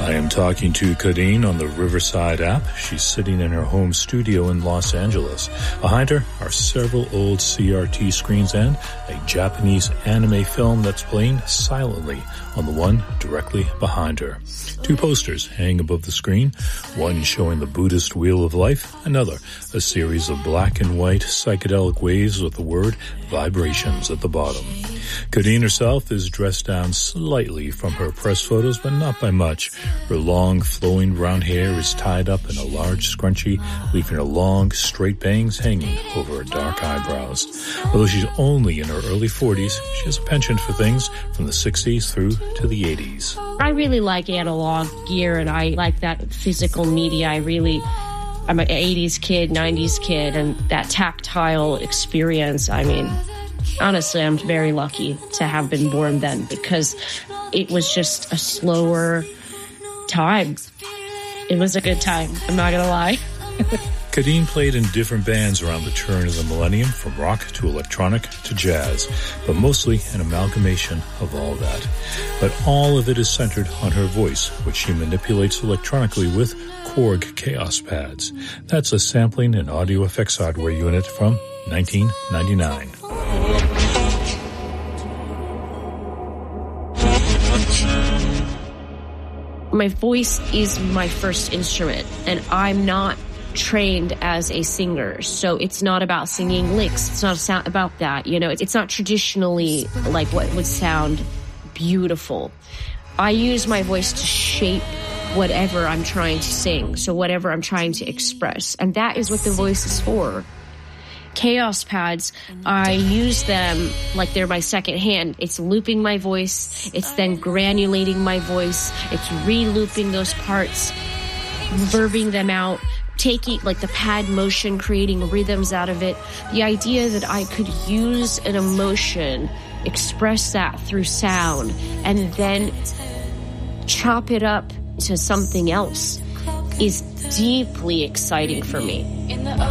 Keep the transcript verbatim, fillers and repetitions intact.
I am talking to Kadeen on the Riverside app. She's sitting in her home studio in Los Angeles. Behind her are several old C R T screens and a Japanese anime film that's playing silently on the one directly behind her. Two posters hang above the screen, one showing the Buddhist Wheel of Life, another a series of black and white psychedelic waves with the word vibrations at the bottom. Kadeen herself is dressed down slightly from her press photos, but not by much. Her long, flowing brown hair is tied up in a large scrunchie, leaving her long, straight bangs hanging over her dark eyebrows. Although she's only in her early forties, she has a penchant for things from the sixties through to the eighties. I really like analog gear, and I like that physical media. I really, I'm an eighties kid, nineties kid, and that tactile experience, I mean, honestly, I'm very lucky to have been born then, because it was just a slower time. It was a good time, I'm not going to lie. Kadeen played in different bands around the turn of the millennium, from rock to electronic to jazz, but mostly an amalgamation of all that. But all of it is centered on her voice, which she manipulates electronically with Korg Chaos Pads. That's a sampling and audio effects hardware unit from nineteen ninety-nine. My voice is my first instrument, and I'm not trained as a singer, so it's not about singing licks. It's not sound about that, you know. It's not traditionally like what would sound beautiful. I use my voice to shape whatever I'm trying to sing, so whatever I'm trying to express, and that is what the voice is for. Chaos Pads, I use them like they're my second hand. It's looping my voice, it's then granulating my voice, it's re-looping those parts, verbing them out, taking like the pad motion, creating rhythms out of it. The idea that I could use an emotion, express that through sound, and then chop it up to something else is deeply exciting for me.